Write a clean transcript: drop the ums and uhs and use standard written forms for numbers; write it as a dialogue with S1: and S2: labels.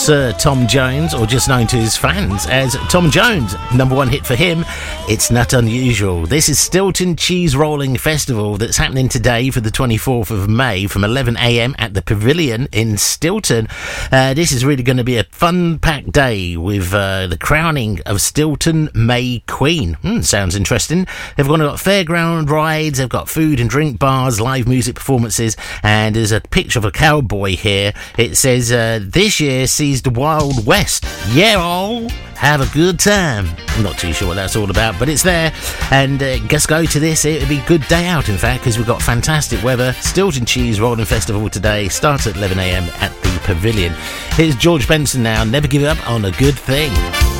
S1: Sir Tom Jones, or just known to his fans as Tom Jones. Number one hit for him, It's Not Unusual. This is Stilton Cheese Rolling Festival that's happening today for the 24th of May from 11 a.m. at the Pavilion in Stilton. This is really going to be a fun-packed day with the crowning of Stilton May Queen. Sounds interesting. They've got fairground rides, they've got food and drink bars, live music performances, and there's a picture of a cowboy here. It says, this year sees the Wild West. Yeah, all have a good time. I'm not too sure what that's all about, but it's there, and just go to this. It'll be a good day out, in fact, because we've got fantastic weather. Stilton Cheese Rolling Festival today starts at 11 a.m. at the Pavilion. Here's George Benson now. Never give up on a good thing.